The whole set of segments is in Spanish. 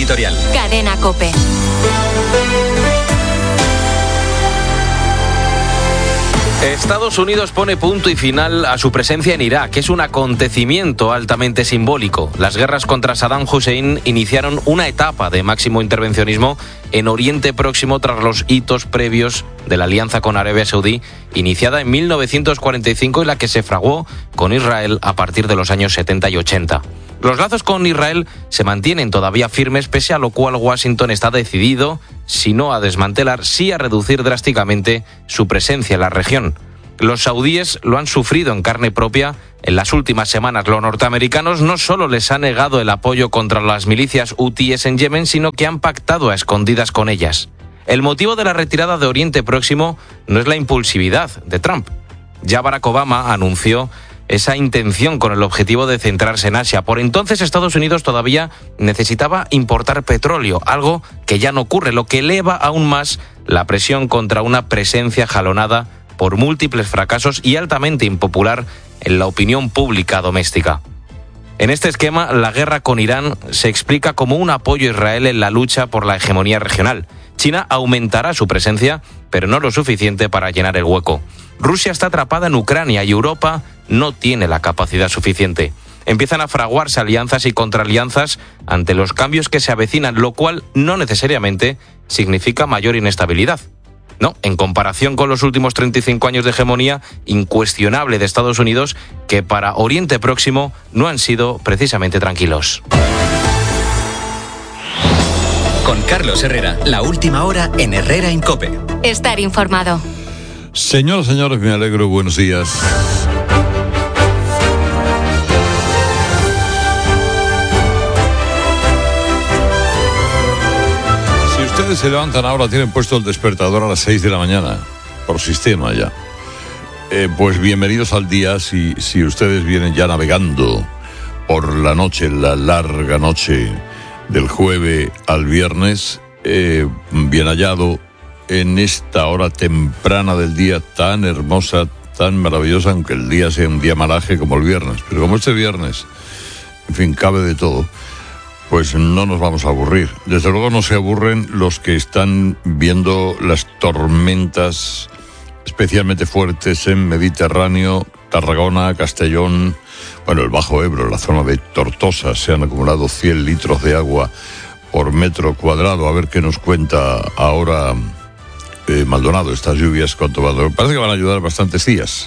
editorial. Cadena COPE. Estados Unidos pone punto y final a su presencia en Irak. Es un acontecimiento altamente simbólico. Las guerras contra Saddam Hussein iniciaron una etapa de máximo intervencionismo en Oriente Próximo tras los hitos previos de la alianza con Arabia Saudí, iniciada en 1945 y la que se fraguó con Israel a partir de los años 70 y 80. Los lazos con Israel se mantienen todavía firmes, pese a lo cual Washington está decidido, si no a desmantelar, sí a reducir drásticamente su presencia en la región. Los saudíes lo han sufrido en carne propia en las últimas semanas. Los norteamericanos no solo les han negado el apoyo contra las milicias hutíes en Yemen, sino que han pactado a escondidas con ellas. El motivo de la retirada de Oriente Próximo no es la impulsividad de Trump. Ya Barack Obama anunció esa intención con el objetivo de centrarse en Asia. Por entonces Estados Unidos todavía necesitaba importar petróleo, algo que ya no ocurre, lo que eleva aún más la presión contra una presencia jalonada por múltiples fracasos y altamente impopular en la opinión pública doméstica. En este esquema, la guerra con Irán se explica como un apoyo a Israel en la lucha por la hegemonía regional. China aumentará su presencia, pero no lo suficiente para llenar el hueco. Rusia está atrapada en Ucrania y Europa no tiene la capacidad suficiente. Empiezan a fraguarse alianzas y contraalianzas ante los cambios que se avecinan, lo cual no necesariamente significa mayor inestabilidad. No, en comparación con los últimos 35 años de hegemonía incuestionable de Estados Unidos, que para Oriente Próximo no han sido precisamente tranquilos. Con Carlos Herrera, la última hora en Herrera en COPE. Estar informado. Señoras, señores, me alegro, buenos días. Si ustedes se levantan ahora, tienen puesto el despertador a las 6 de la mañana, por sistema ya. Pues bienvenidos al día si ustedes vienen ya navegando por la noche, la larga noche del jueves al viernes, bien hallado en esta hora temprana del día tan hermosa, tan maravillosa, aunque el día sea un día malaje como el viernes. Pero como este viernes, en fin, cabe de todo, pues no nos vamos a aburrir. Desde luego no se aburren los que están viendo las tormentas especialmente fuertes en Mediterráneo, Tarragona, Castellón, bueno, el Bajo Ebro, la zona de Tortosa. Se han acumulado 100 litros de agua por metro cuadrado. A ver qué nos cuenta ahora Maldonado, estas lluvias, cuánto va a durar. Parece que van a ayudar bastantes días,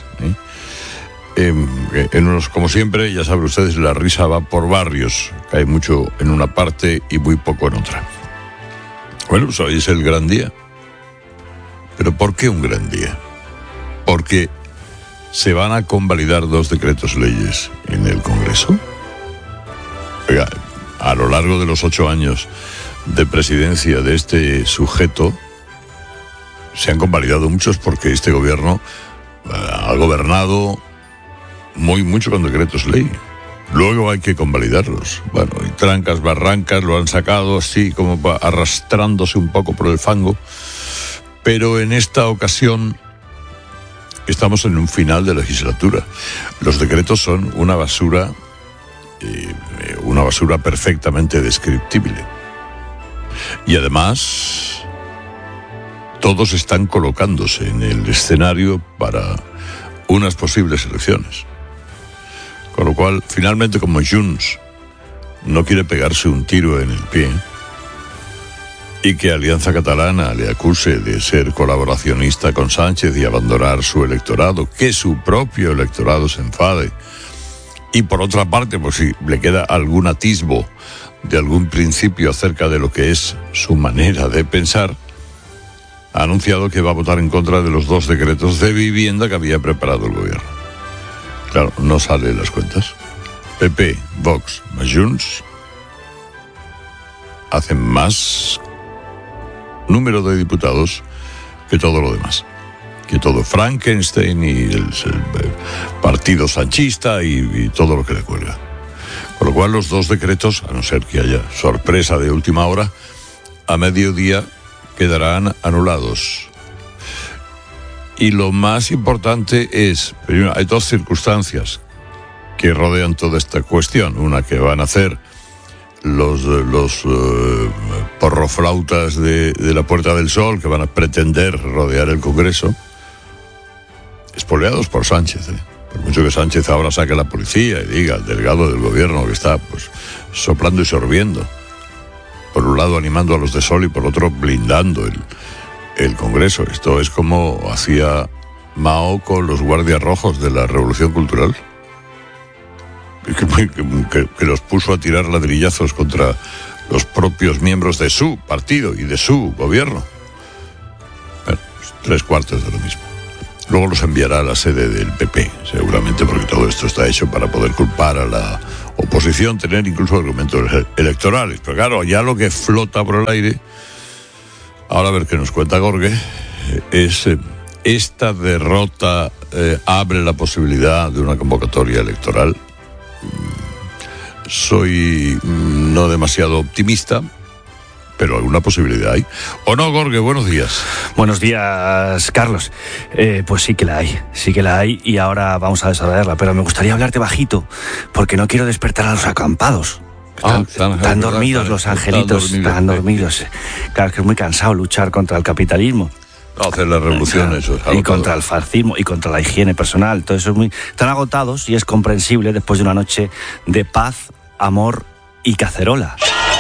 en unos, como siempre, ya saben ustedes, la risa va por barrios. Cae mucho en una parte y muy poco en otra. Bueno, pues hoy es el gran día. ¿Pero por qué un gran día? Porque se van a convalidar 2 decretos leyes en el Congreso. Oiga, a lo largo de los 8 años de presidencia de este sujeto, se han convalidado muchos porque este gobierno ha gobernado mucho con decretos ley. Luego hay que convalidarlos. Bueno, y trancas, barrancas, lo han sacado así como arrastrándose un poco por el fango. Pero en esta ocasión estamos en un final de legislatura. Los decretos son una basura perfectamente descriptible. Y además, todos están colocándose en el escenario para unas posibles elecciones. Con lo cual, finalmente, como Junts no quiere pegarse un tiro en el pie y que Alianza Catalana le acuse de ser colaboracionista con Sánchez y abandonar su electorado, que su propio electorado se enfade, y por otra parte, pues si le queda algún atisbo de algún principio acerca de lo que es su manera de pensar, ha anunciado que va a votar en contra de los 2 decretos de vivienda que había preparado el gobierno. Claro, no salen las cuentas. PP, Vox, más Junts hacen más número de diputados que todo lo demás, que todo Frankenstein y el partido sanchista y todo lo que le cuelga. Con lo cual los 2 decretos, a no ser que haya sorpresa de última hora, a mediodía quedarán anulados. Y lo más importante es, primero, hay 2 circunstancias que rodean toda esta cuestión. Una, que van a hacer los porroflautas de la Puerta del Sol, que van a pretender rodear el Congreso, espoleados por Sánchez, Por mucho que Sánchez ahora saque a la policía y diga al delegado del gobierno que está pues soplando y sorbiendo, por un lado animando a los de Sol y por otro blindando el Congreso. Esto es como hacía Mao con los guardias rojos de la Revolución Cultural, que los puso a tirar ladrillazos contra los propios miembros de su partido y de su gobierno. Bueno, 3/4 de lo mismo. Luego los enviará a la sede del PP, seguramente, porque todo esto está hecho para poder culpar a la oposición, tener incluso argumentos electorales. Pero claro, ya lo que flota por el aire, ahora a ver qué nos cuenta Jorge, es esta derrota abre la posibilidad de una convocatoria electoral. Soy no demasiado optimista, pero alguna posibilidad hay. ¿O no, Jorge? Buenos días. Buenos días, Carlos. Pues sí que la hay, y ahora vamos a desarrollarla, pero me gustaría hablarte bajito, porque no quiero despertar a los acampados. Están dormidos los angelitos, están dormidos. Claro, que es muy cansado luchar contra el capitalismo. Hacer la revolución, eso es agotado. Y contra el fascismo y contra la higiene personal. Todo eso están agotados, y es comprensible después de una noche de paz, amor y cacerola.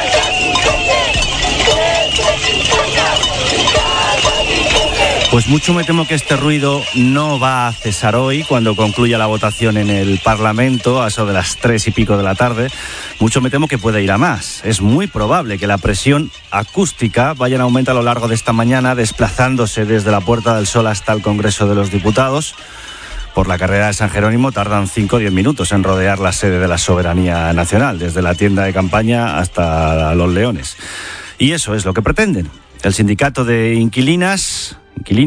Pues mucho me temo que este ruido no va a cesar hoy cuando concluya la votación en el Parlamento, a eso de las 3 y pico de la tarde. Mucho me temo que puede ir a más. Es muy probable que la presión acústica vaya en aumento a lo largo de esta mañana, desplazándose desde la Puerta del Sol hasta el Congreso de los Diputados. Por la carrera de San Jerónimo tardan 5 o 10 minutos en rodear la sede de la Soberanía Nacional, desde la tienda de campaña hasta Los Leones. Y eso es lo que pretenden. El sindicato de inquilines,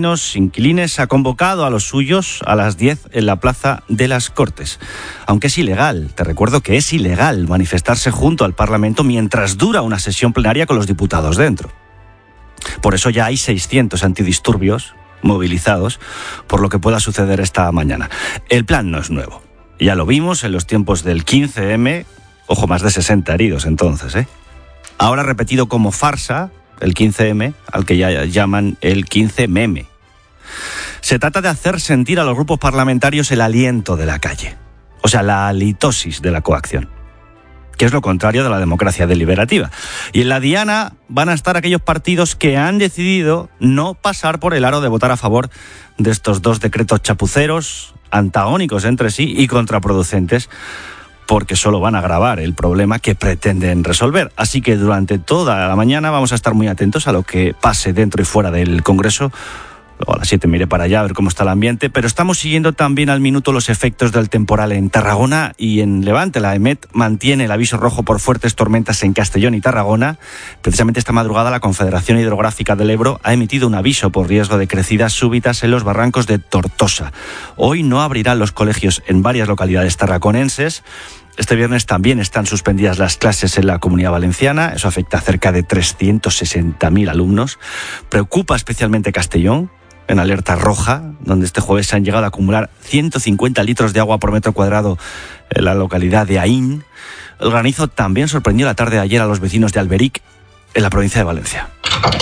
ha convocado a los suyos a las 10 en la Plaza de las Cortes. Aunque es ilegal, te recuerdo que es ilegal manifestarse junto al Parlamento mientras dura una sesión plenaria con los diputados dentro. Por eso ya hay 600 antidisturbios movilizados por lo que pueda suceder esta mañana. El plan no es nuevo. Ya lo vimos en los tiempos del 15M, ojo, más de 60 heridos entonces, Ahora repetido como farsa, el 15M, al que ya llaman el 15-meme. Se trata de hacer sentir a los grupos parlamentarios el aliento de la calle, o sea, la halitosis de la coacción, que es lo contrario de la democracia deliberativa. Y en la diana van a estar aquellos partidos que han decidido no pasar por el aro de votar a favor de estos dos decretos chapuceros, antagónicos entre sí y contraproducentes, porque solo van a agravar el problema que pretenden resolver. Así que durante toda la mañana vamos a estar muy atentos a lo que pase dentro y fuera del Congreso. Luego a las 7 me iré para allá a ver cómo está el ambiente, pero estamos siguiendo también al minuto los efectos del temporal en Tarragona y en Levante. La EMET mantiene el aviso rojo por fuertes tormentas en Castellón y Tarragona. Precisamente esta madrugada la Confederación Hidrográfica del Ebro ha emitido un aviso por riesgo de crecidas súbitas en los barrancos de Tortosa. Hoy no abrirán los colegios en varias localidades tarraconenses. Este viernes también están suspendidas las clases en la Comunidad Valenciana. Eso afecta a cerca de 360.000 alumnos. Preocupa especialmente Castellón, en alerta roja, donde este jueves se han llegado a acumular 150 litros de agua por metro cuadrado en la localidad de Aín. El granizo también sorprendió la tarde de ayer a los vecinos de Alberic, en la provincia de Valencia.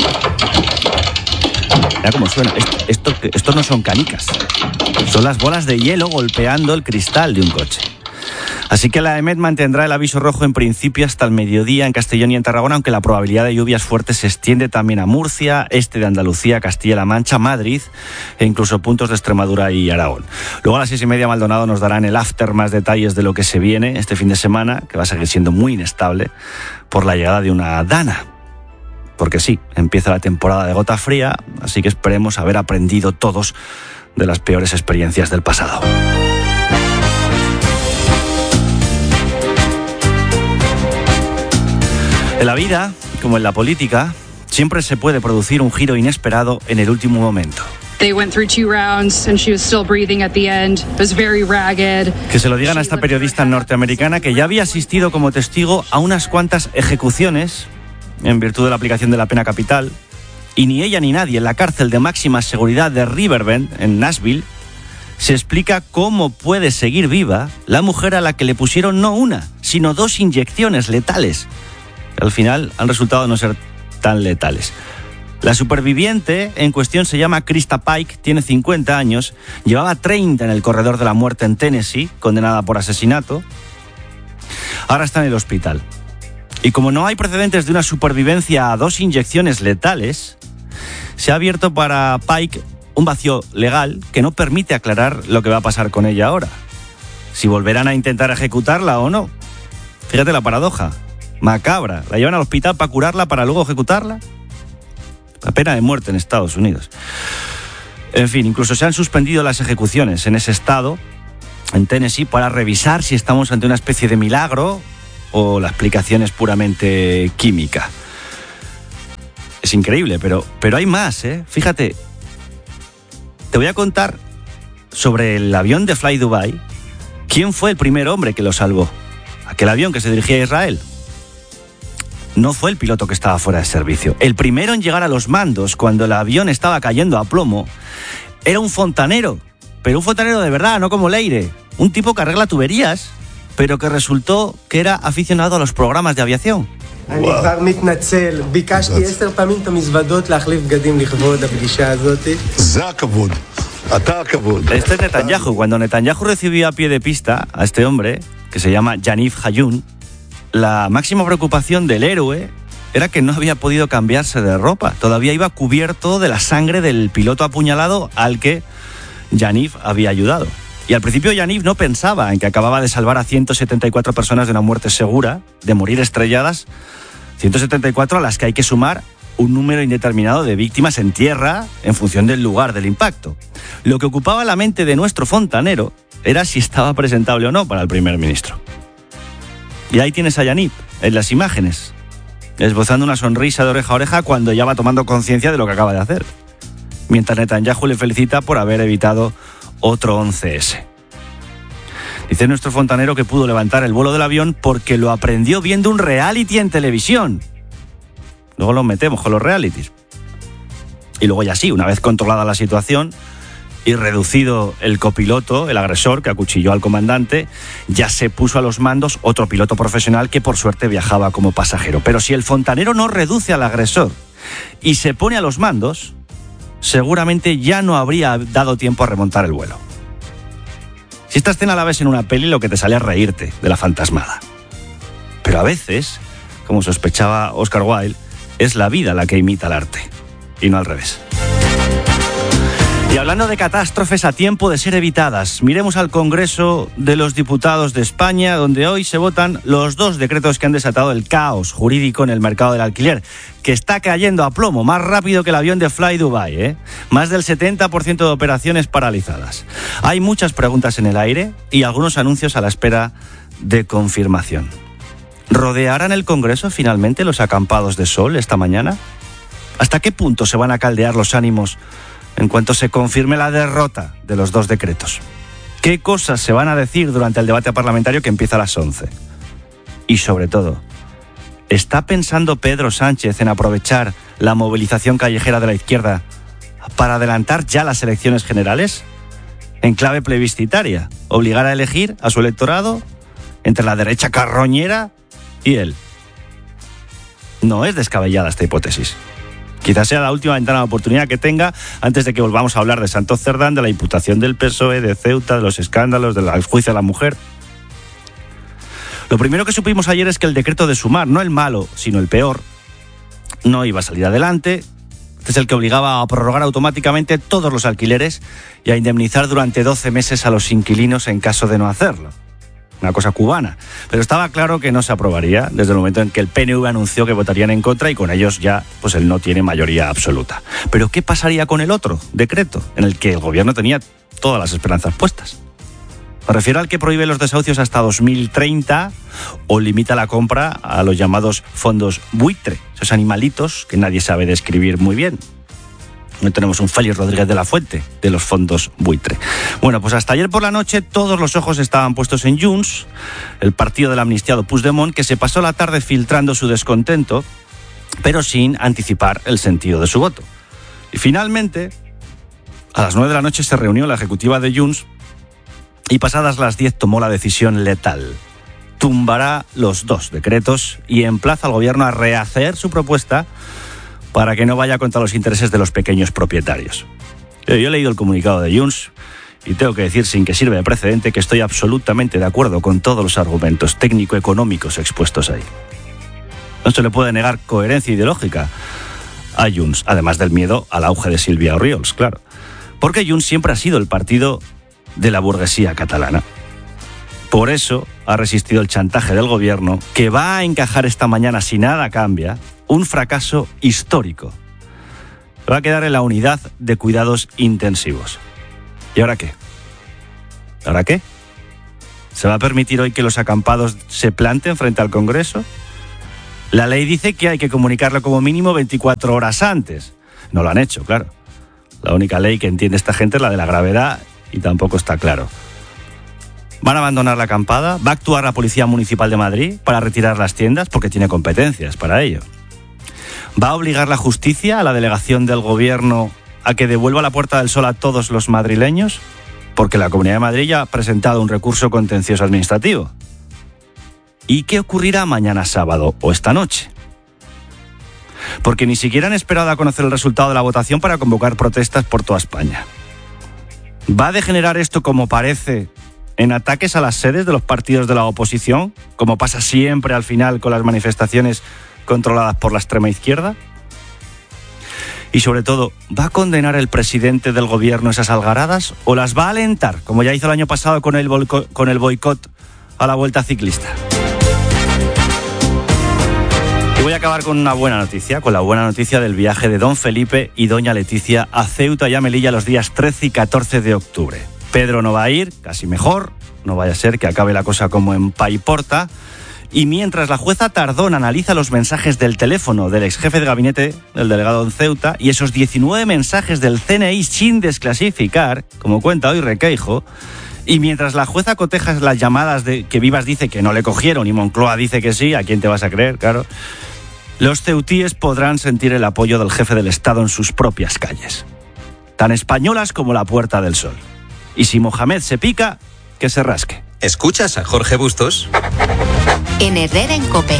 Mira cómo suena. Esto no son canicas. Son las bolas de hielo golpeando el cristal de un coche. Así que la EMET mantendrá el aviso rojo en principio hasta el mediodía en Castellón y en Tarragona, aunque la probabilidad de lluvias fuertes se extiende también a Murcia, este de Andalucía, Castilla-La Mancha, Madrid e incluso puntos de Extremadura y Aragón. Luego a las 6:30 Maldonado nos dará en el after más detalles de lo que se viene este fin de semana, que va a seguir siendo muy inestable por la llegada de una dana. Porque sí, empieza la temporada de gota fría, así que esperemos haber aprendido todos de las peores experiencias del pasado. En la vida, como en la política, siempre se puede producir un giro inesperado en el último momento. They went through 2 rounds and she was still breathing at the end. It was very ragged. Que se lo digan a esta periodista norteamericana que ya había asistido como testigo a unas cuantas ejecuciones en virtud de la aplicación de la pena capital, y ni ella ni nadie en la cárcel de máxima seguridad de Riverbend, en Nashville, se explica cómo puede seguir viva la mujer a la que le pusieron no una, sino 2 inyecciones letales Al final han resultado no ser tan letales. La superviviente en cuestión se llama Krista Pike, tiene 50 años, llevaba 30 en el corredor de la muerte en Tennessee, condenada por asesinato. Ahora está en el hospital. Y como no hay precedentes de una supervivencia a 2 inyecciones letales, se ha abierto para Pike un vacío legal que no permite aclarar lo que va a pasar con ella ahora. Si volverán a intentar ejecutarla o no. Fíjate la paradoja. Macabra. La llevan al hospital para curarla, para luego ejecutarla. La pena de muerte en Estados Unidos. En fin, incluso se han suspendido las ejecuciones en ese estado, en Tennessee, para revisar si estamos ante una especie de milagro o la explicación es puramente química. Es increíble, pero hay más, ¿eh? Fíjate, te voy a contar sobre el avión de Fly Dubai. ¿Quién fue el primer hombre que lo salvó? Aquel avión que se dirigía a Israel. No fue el piloto que estaba fuera de servicio. El primero en llegar a los mandos cuando el avión estaba cayendo a plomo era un fontanero, pero un fontanero de verdad, no como Leire. Un tipo que arregla tuberías, pero que resultó que era aficionado a los programas de aviación. Este es Netanyahu. Cuando Netanyahu recibió a pie de pista a este hombre, que se llama Yaniv Hayun, la máxima preocupación del héroe era que no había podido cambiarse de ropa. Todavía iba cubierto de la sangre del piloto apuñalado al que Yaniv había ayudado. Y al principio Yaniv no pensaba en que acababa de salvar a 174 personas de una muerte segura, de morir estrelladas, 174 a las que hay que sumar un número indeterminado de víctimas en tierra en función del lugar del impacto. Lo que ocupaba la mente de nuestro fontanero era si estaba presentable o no para el primer ministro. Y ahí tienes a Yaniv, en las imágenes, esbozando una sonrisa de oreja a oreja cuando ya va tomando conciencia de lo que acaba de hacer. Mientras Netanyahu le felicita por haber evitado otro 11S. Dice nuestro fontanero que pudo levantar el vuelo del avión porque lo aprendió viendo un reality en televisión. Luego los metemos con los realities. Y luego ya sí, una vez controlada la situación y reducido el copiloto, el agresor que acuchilló al comandante, ya se puso a los mandos otro piloto profesional que por suerte viajaba como pasajero. Pero si el fontanero no reduce al agresor y se pone a los mandos, seguramente ya no habría dado tiempo a remontar el vuelo. Si esta escena la ves en una peli, lo que te sale es reírte de la fantasmada. Pero a veces, como sospechaba Oscar Wilde, es la vida la que imita el arte, y no al revés. Y hablando de catástrofes a tiempo de ser evitadas, miremos al Congreso de los Diputados de España, donde hoy se votan los 2 decretos que han desatado el caos jurídico en el mercado del alquiler, que está cayendo a plomo, más rápido que el avión de Fly Dubai, ¿eh? Más del 70% de operaciones paralizadas. Hay muchas preguntas en el aire y algunos anuncios a la espera de confirmación. ¿Rodearán el Congreso finalmente los acampados de sol esta mañana? ¿Hasta qué punto se van a caldear los ánimos en cuanto se confirme la derrota de los 2 decretos? ¿Qué cosas se van a decir durante el debate parlamentario que empieza a las 11? Y sobre todo, ¿está pensando Pedro Sánchez en aprovechar la movilización callejera de la izquierda para adelantar ya las elecciones generales? En clave plebiscitaria, obligar a elegir a su electorado entre la derecha carroñera y él. No es descabellada esta hipótesis. Quizás sea la última ventana de oportunidad que tenga antes de que volvamos a hablar de Santos Cerdán, de la imputación del PSOE, de Ceuta, de los escándalos, del juicio a la mujer. Lo primero que supimos ayer es que el decreto de sumar, no el malo, sino el peor, no iba a salir adelante. Este es el que obligaba a prorrogar automáticamente todos los alquileres y a indemnizar durante 12 meses a los inquilinos en caso de no hacerlo. Una cosa cubana. Pero estaba claro que no se aprobaría desde el momento en que el PNV anunció que votarían en contra y con ellos ya pues él no tiene mayoría absoluta. Pero ¿qué pasaría con el otro decreto en el que el gobierno tenía todas las esperanzas puestas? Me refiero al que prohíbe los desahucios hasta 2030 o limita la compra a los llamados fondos buitre, esos animalitos que nadie sabe describir muy bien. No tenemos un Félix Rodríguez de la Fuente de los fondos buitre. Bueno, pues hasta ayer por la noche todos los ojos estaban puestos en Junts, el partido del amnistiado Puigdemont, que se pasó la tarde filtrando su descontento, pero sin anticipar el sentido de su voto. Y finalmente, a las 9 de la noche se reunió la ejecutiva de Junts y pasadas las 10 tomó la decisión letal. tumbará los 2 decretos y emplaza al gobierno a rehacer su propuesta para que no vaya contra los intereses de los pequeños propietarios. Yo he leído el comunicado de Junts y tengo que decir, sin que sirva de precedente, que estoy absolutamente de acuerdo con todos los argumentos técnico-económicos expuestos ahí. No se le puede negar coherencia ideológica a Junts, además del miedo al auge de Sílvia Orriols, claro. Porque Junts siempre ha sido el partido de la burguesía catalana. Por eso ha resistido el chantaje del gobierno, que va a encajar esta mañana, si nada cambia, un fracaso histórico. Va a quedar en la unidad de cuidados intensivos. ¿Y ahora qué? ¿Ahora qué? ¿Se va a permitir hoy que los acampados se planten frente al Congreso? La ley dice que hay que comunicarlo como mínimo 24 horas antes. No lo han hecho, claro. La única ley que entiende esta gente es la de la gravedad y tampoco está claro. ¿Van a abandonar la acampada? ¿Va a actuar la Policía Municipal de Madrid para retirar las tiendas? Porque tiene competencias para ello. ¿Va a obligar la justicia a la delegación del gobierno a que devuelva la Puerta del Sol a todos los madrileños? Porque la Comunidad de Madrid ya ha presentado un recurso contencioso administrativo. ¿Y qué ocurrirá mañana sábado o esta noche? Porque ni siquiera han esperado a conocer el resultado de la votación para convocar protestas por toda España. ¿Va a degenerar esto, como parece, en ataques a las sedes de los partidos de la oposición, como pasa siempre al final con las manifestaciones controladas por la extrema izquierda? Y sobre todo, ¿va a condenar el presidente del gobierno esas algaradas o las va a alentar, como ya hizo el año pasado con el boicot a la Vuelta Ciclista? Y voy a acabar con una buena noticia, con la buena noticia del viaje de don Felipe y doña Leticia a Ceuta y a Melilla los días 13 y 14 de octubre. Pedro no va a ir, casi mejor, no vaya a ser que acabe la cosa como en Paiporta. Y mientras la jueza Tardón analiza los mensajes del teléfono del ex jefe de gabinete, el delegado en Ceuta, y esos 19 mensajes del CNI sin desclasificar, como cuenta hoy Requeijo, y mientras la jueza coteja las llamadas de que Vivas dice que no le cogieron y Moncloa dice que sí, ¿a quién te vas a creer? Claro. Los ceutíes podrán sentir el apoyo del jefe del Estado en sus propias calles, tan españolas como la Puerta del Sol. Y si Mohamed se pica, que se rasque. ¿Escuchas a Jorge Bustos? En Herrera en COPE.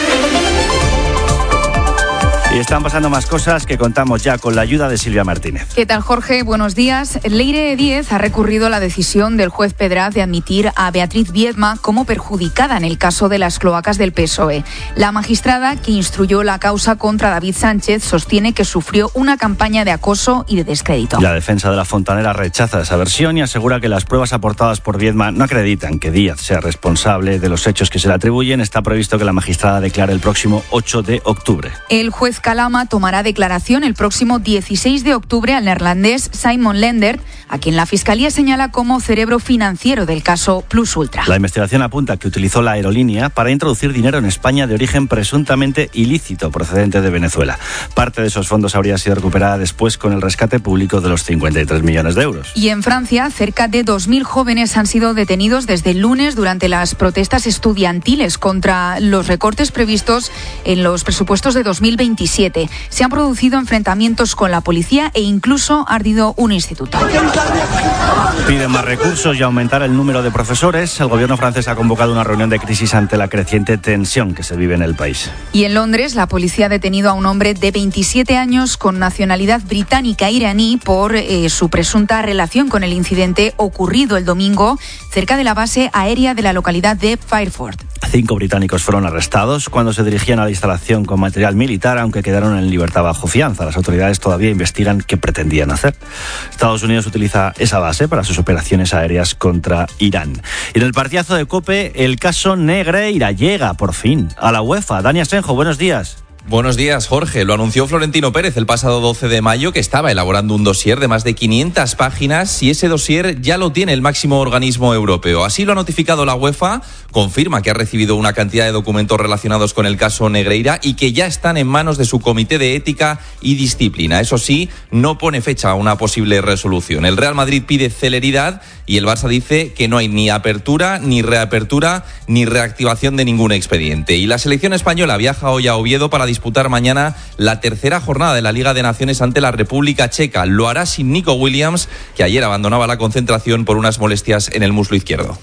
Y están pasando más cosas que contamos ya con la ayuda de Silvia Martínez. ¿Qué tal, Jorge? Buenos días. Leire Díez ha recurrido a la decisión del juez Pedraz de admitir a Beatriz Viedma como perjudicada en el caso de las cloacas del PSOE. La magistrada que instruyó la causa contra David Sánchez sostiene que sufrió una campaña de acoso y de descrédito. La defensa de la Fontanera rechaza esa versión y asegura que las pruebas aportadas por Viedma no acreditan que Díaz sea responsable de los hechos que se le atribuyen. Está previsto que la magistrada declare el próximo 8 de octubre. El juez Calama tomará declaración el próximo 16 de octubre al neerlandés Simon Lendert, a quien la Fiscalía señala como cerebro financiero del caso Plus Ultra. La investigación apunta que utilizó la aerolínea para introducir dinero en España de origen presuntamente ilícito procedente de Venezuela. Parte de esos fondos habría sido recuperada después con el rescate público de los 53 millones de euros. Y en Francia, cerca de 2.000 jóvenes han sido detenidos desde el lunes durante las protestas estudiantiles contra los recortes previstos en los presupuestos de 2027. Se han producido enfrentamientos con la policía e incluso ha ardido un instituto. Piden más recursos y aumentar el número de profesores. El gobierno francés ha convocado una reunión de crisis ante la creciente tensión que se vive en el país. Y en Londres, la policía ha detenido a un hombre de 27 años con nacionalidad británica e iraní por su presunta relación con el incidente ocurrido el domingo cerca de la base aérea de la localidad de Fairford. 5 británicos fueron arrestados cuando se dirigían a la instalación con material militar, aunque quedaron en libertad bajo fianza. Las autoridades todavía investigan qué pretendían hacer. Estados Unidos utiliza esa base para sus operaciones aéreas contra Irán. Y en el partidazo de COPE, el caso Negreira llega, por fin, a la UEFA. Dani Asenjo, buenos días. Buenos días, Jorge. Lo anunció Florentino Pérez el pasado 12 de mayo que estaba elaborando un dossier de más de 500 páginas y ese dossier ya lo tiene el máximo organismo europeo. Así lo ha notificado la UEFA, confirma que ha recibido una cantidad de documentos relacionados con el caso Negreira y que ya están en manos de su comité de ética y disciplina. Eso sí, no pone fecha a una posible resolución. El Real Madrid pide celeridad y el Barça dice que no hay ni apertura, ni reapertura, ni reactivación de ningún expediente. Y la selección española viaja hoy a Oviedo para disputar mañana la tercera jornada de la Liga de Naciones ante la República Checa. Lo hará sin Nico Williams, que ayer abandonaba la concentración por unas molestias en el muslo izquierdo.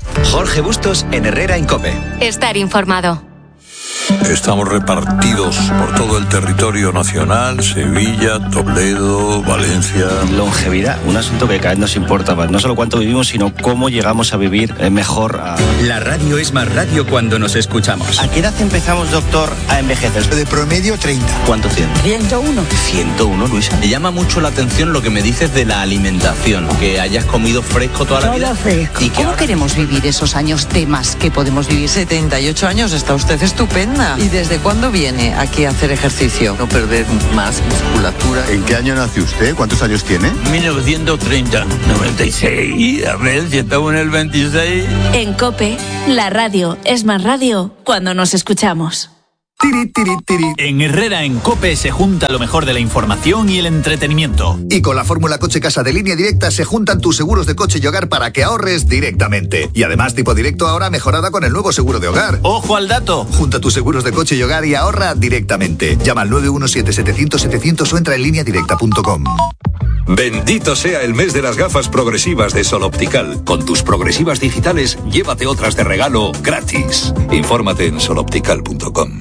Jorge Bustos en Herrera en COPE. Estar informado. Estamos repartidos por todo el territorio nacional, Sevilla, Toledo, Valencia. Longevidad, un asunto que cada vez nos importa más. No solo cuánto vivimos, sino cómo llegamos a vivir mejor. La radio es más radio cuando nos escuchamos. ¿A qué edad empezamos, doctor, a envejecer? De promedio 30. ¿Cuánto tiene? 101. 101, Luisa. Me llama mucho la atención lo que me dices de la alimentación, que hayas comido fresco toda la vida. Fresco. ¿Y ¿Cómo queremos vivir esos años de más que podemos vivir? 78 años, está usted estupenda. ¿Y desde cuándo viene aquí a hacer ejercicio? No perder más musculatura. ¿En qué año nació usted? ¿Cuántos años tiene? 1930. 96. A ver, si estamos en el 26. En COPE, la radio es más radio cuando nos escuchamos. Tiri, tiri, tiri. En Herrera en COPE se junta lo mejor de la información y el entretenimiento. Y con la fórmula Coche Casa de Línea Directa se juntan tus seguros de coche y hogar para que ahorres directamente. Y además tipo directo ahora mejorada con el nuevo seguro de hogar. ¡Ojo al dato! Junta tus seguros de coche y hogar y ahorra directamente. Llama al 917-700-700 o entra en lineadirecta.com. Bendito sea el mes de las gafas progresivas de Sol Optical. Con tus progresivas digitales, llévate otras de regalo gratis. Infórmate en soloptical.com.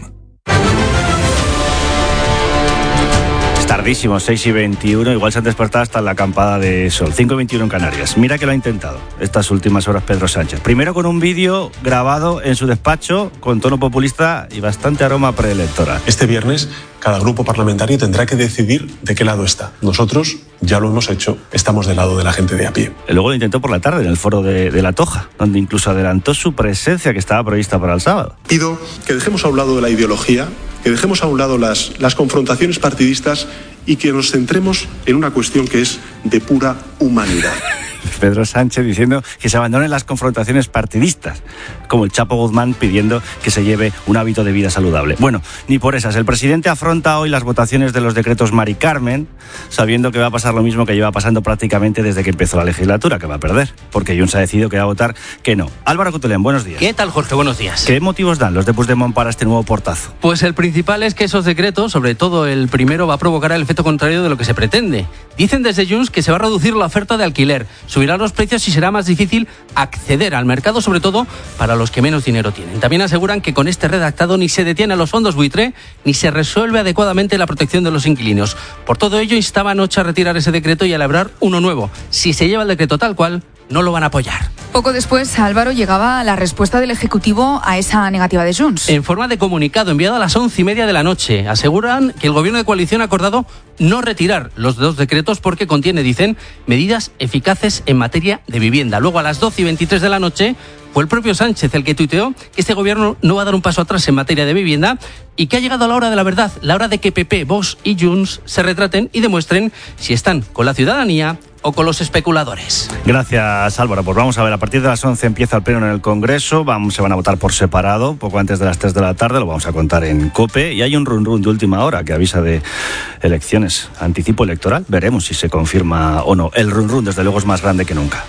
Tardísimo, 6:21, igual se han despertado hasta la acampada de sol, 5:21 en Canarias. Mira que lo ha intentado estas últimas horas Pedro Sánchez. Primero con un vídeo grabado en su despacho con tono populista y bastante aroma preelectoral. Este viernes cada grupo parlamentario tendrá que decidir de qué lado está. Nosotros ya lo hemos hecho, estamos del lado de la gente de a pie. Luego lo intentó por la tarde en el foro de La Toja, donde incluso adelantó su presencia que estaba prevista para el sábado. Pido que dejemos a un lado la ideología, que dejemos a un lado las confrontaciones partidistas y que nos centremos en una cuestión que es de pura humanidad. Pedro Sánchez diciendo que se abandonen las confrontaciones partidistas, como el Chapo Guzmán pidiendo que se lleve un hábito de vida saludable. Bueno, ni por esas. El presidente afronta hoy las votaciones de los decretos Mari Carmen, sabiendo que va a pasar lo mismo que lleva pasando prácticamente desde que empezó la legislatura, que va a perder, porque Junts ha decidido que va a votar que no. Álvaro Cutelén, buenos días. ¿Qué tal, Jorge? Buenos días. ¿Qué motivos dan los de Puigdemont para este nuevo portazo? Pues el principal es que esos decretos, sobre todo el primero, va a provocar el efecto contrario de lo que se pretende. Dicen desde Junts que se va a reducir la oferta de alquiler, subirá los precios y será más difícil acceder al mercado, sobre todo para los que menos dinero tienen. También aseguran que con este redactado ni se detiene a los fondos buitre ni se resuelve adecuadamente la protección de los inquilinos. Por todo ello, instaba anoche a retirar ese decreto y a elaborar uno nuevo. Si se lleva el decreto tal cual, no lo van a apoyar. Poco después, Álvaro, llegaba la respuesta del Ejecutivo a esa negativa de Junts. En forma de comunicado enviado a las 11:30 de la noche, aseguran que el Gobierno de coalición ha acordado no retirar los dos decretos porque contiene, dicen, medidas eficaces en materia de vivienda. Luego, a las 12:23 de la noche, fue el propio Sánchez el que tuiteó que este Gobierno no va a dar un paso atrás en materia de vivienda y que ha llegado la hora de la verdad, la hora de que PP, Vox y Junts se retraten y demuestren si están con la ciudadanía o con los especuladores. Gracias, Álvaro. Pues vamos a ver, a partir de las 11 empieza el pleno en el Congreso, se van a votar por separado, poco antes de las 3 de la tarde, lo vamos a contar en COPE, y hay un run de última hora que avisa de elecciones, anticipo electoral, veremos si se confirma o no. El run desde luego es más grande que nunca.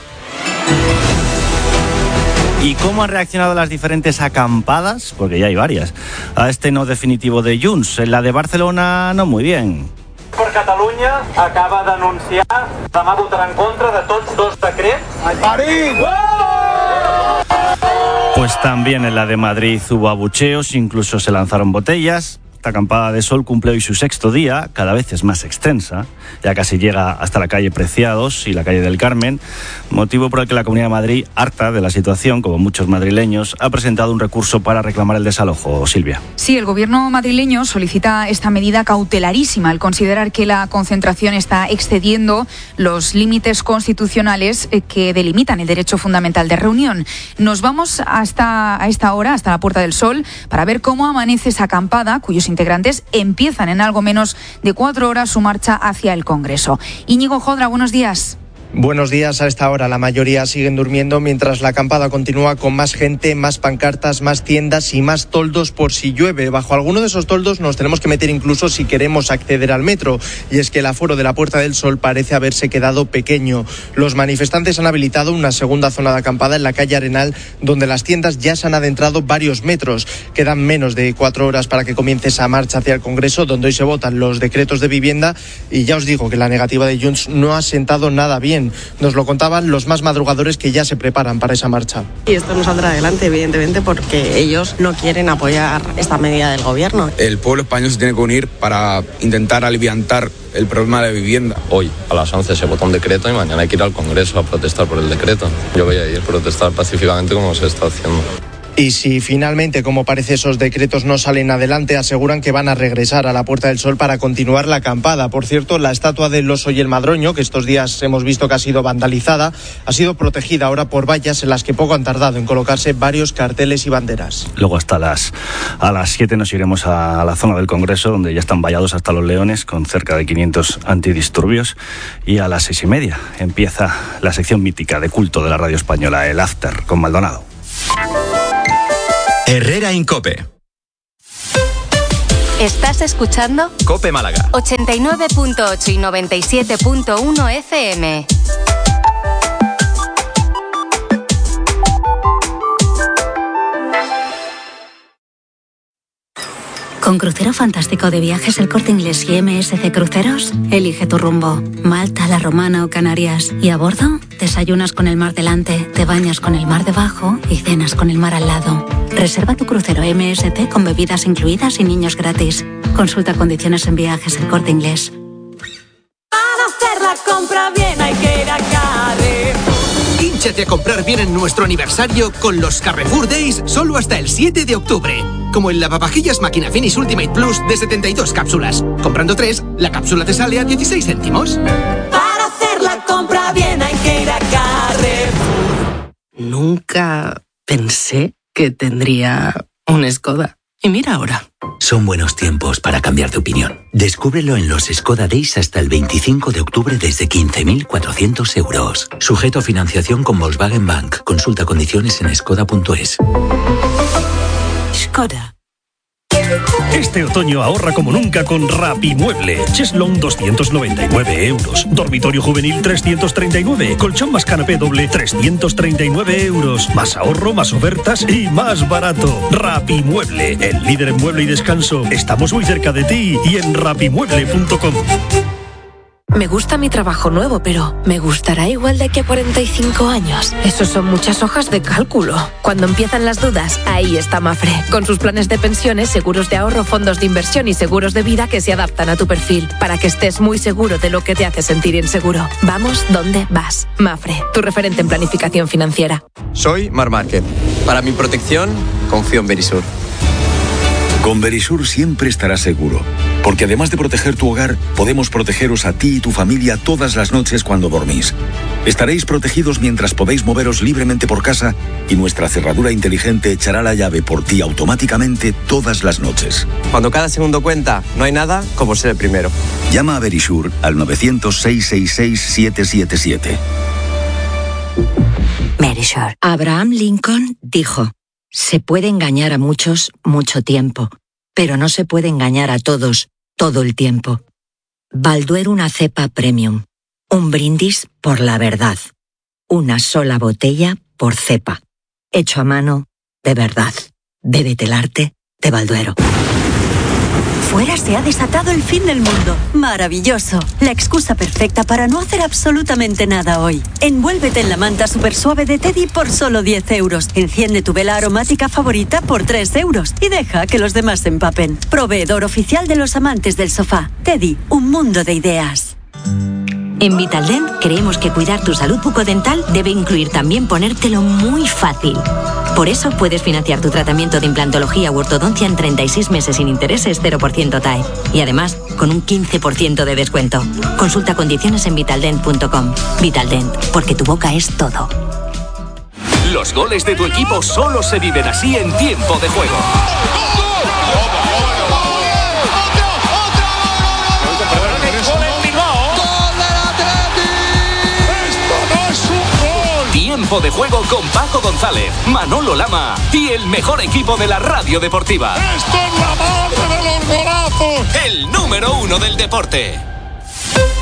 ¿Y cómo han reaccionado las diferentes acampadas? Porque ya hay varias. A este no definitivo de Junts. En la de Barcelona, no muy bien. Per Catalunya acaba d'anunciar demà votarà en contra de tots dos decrets. Pues también en la de Madrid hubo abucheos, incluso se lanzaron botellas. Esta acampada de sol cumple hoy su 6º día, cada vez es más extensa, ya casi llega hasta la calle Preciados y la calle del Carmen, motivo por el que la Comunidad de Madrid, harta de la situación, como muchos madrileños, ha presentado un recurso para reclamar el desalojo. Silvia. Sí, el gobierno madrileño solicita esta medida cautelarísima al considerar que la concentración está excediendo los límites constitucionales que delimitan el derecho fundamental de reunión. Nos vamos a esta hora, hasta la Puerta del Sol, para ver cómo amanece esa acampada, cuyos integrantes empiezan en algo menos de 4 horas su marcha hacia el Congreso. Íñigo Jodra, buenos días. Buenos días. A esta hora la mayoría siguen durmiendo mientras la acampada continúa con más gente, más pancartas, más tiendas y más toldos por si llueve. Bajo alguno de esos toldos nos tenemos que meter incluso si queremos acceder al metro. Y es que el aforo de la Puerta del Sol parece haberse quedado pequeño. Los manifestantes han habilitado una segunda zona de acampada en la calle Arenal, donde las tiendas ya se han adentrado varios metros. Quedan menos de 4 horas para que comience esa marcha hacia el Congreso, donde hoy se votan los decretos de vivienda. Y ya os digo que la negativa de Junts no ha sentado nada bien. también. Nos lo contaban los más madrugadores que ya se preparan para esa marcha. Y esto no saldrá adelante, evidentemente, porque ellos no quieren apoyar esta medida del gobierno. El pueblo español se tiene que unir para intentar aliviantar el problema de la vivienda. Hoy a las 11 se vota un decreto y mañana hay que ir al Congreso a protestar por el decreto. Yo voy a ir a protestar pacíficamente como se está haciendo. Y si finalmente, como parece, esos decretos no salen adelante, aseguran que van a regresar a la Puerta del Sol para continuar la acampada. Por cierto, la estatua del oso y el madroño, que estos días hemos visto que ha sido vandalizada, ha sido protegida ahora por vallas en las que poco han tardado en colocarse varios carteles y banderas. Luego a las 7 nos iremos a la zona del Congreso, donde ya están vallados hasta los leones, con cerca de 500 antidisturbios. Y a las 6:30 empieza la sección mítica de culto de la radio española, el After, con Maldonado. Herrera en COPE. ¿Estás escuchando? COPE Málaga. 89.8 y 97.1 FM. Con Crucero Fantástico de Viajes El Corte Inglés y MSC Cruceros, elige tu rumbo. Malta, La Romana o Canarias. Y a bordo, desayunas con el mar delante, te bañas con el mar debajo y cenas con el mar al lado. Reserva tu crucero MSC con bebidas incluidas y niños gratis. Consulta condiciones en Viajes El Corte Inglés. Para hacer la compra bien hay que ir a Carrefour. Hínchate a comprar bien en nuestro aniversario con los Carrefour Days solo hasta el 7 de octubre. Como el lavavajillas Máquina Finish Ultimate Plus de 72 cápsulas. Comprando 3, la cápsula te sale a 16 céntimos. Para hacer la compra bien hay que ir a Carrefour. Nunca pensé que tendría un Skoda. Y mira ahora. Son buenos tiempos para cambiar de opinión. Descúbrelo en los Skoda Days hasta el 25 de octubre desde 15.400 euros. Sujeto a financiación con Volkswagen Bank. Consulta condiciones en skoda.es. Skoda. Este otoño ahorra como nunca con Rapimueble. Cheslong 299 euros. Dormitorio juvenil 339. Colchón más canapé doble 339 euros. Más ahorro, más ofertas y más barato. Rapimueble, el líder en mueble y descanso. Estamos muy cerca de ti y en rapimueble.com. Me gusta mi trabajo nuevo, pero ¿me gustará igual de aquí a 45 años? Esos son muchas hojas de cálculo. Cuando empiezan las dudas, ahí está Mafre, con sus planes de pensiones, seguros de ahorro, fondos de inversión y seguros de vida que se adaptan a tu perfil, para que estés muy seguro de lo que te hace sentir inseguro. Vamos donde vas. Mafre, tu referente en planificación financiera. Soy Mar Márquez. Para mi protección, confío en Verisur. Con Verisur siempre estarás seguro, porque además de proteger tu hogar, podemos protegeros a ti y tu familia todas las noches cuando dormís. Estaréis protegidos mientras podéis moveros libremente por casa y nuestra cerradura inteligente echará la llave por ti automáticamente todas las noches. Cuando cada segundo cuenta, no hay nada como ser el primero. Llama a Verisur al 900-666-777. Verisur. Abraham Lincoln dijo: se puede engañar a muchos mucho tiempo, pero no se puede engañar a todos todo el tiempo. Balduero, una cepa premium. Un brindis por la verdad. Una sola botella por cepa. Hecho a mano, de verdad. Bébete el arte de Balduero. Fuera se ha desatado el fin del mundo. Maravilloso. La excusa perfecta para no hacer absolutamente nada hoy. Envuélvete en la manta super suave de Teddy por solo 10 euros. Enciende tu vela aromática favorita por 3 euros. Y deja que los demás se empapen. Proveedor oficial de los amantes del sofá. Teddy, un mundo de ideas. En Vitaldent creemos que cuidar tu salud bucodental debe incluir también ponértelo muy fácil. Por eso puedes financiar tu tratamiento de implantología u ortodoncia en 36 meses sin intereses, 0% TAE. Y además, con un 15% de descuento. Consulta condiciones en vitaldent.com. Vitaldent, porque tu boca es todo. Los goles de tu equipo solo se viven así en tiempo de juego. Tiempo de juego con Paco González, Manolo Lama y el mejor equipo de la radio deportiva. ¡Esto es la madre de los golazos! El número 1 del deporte.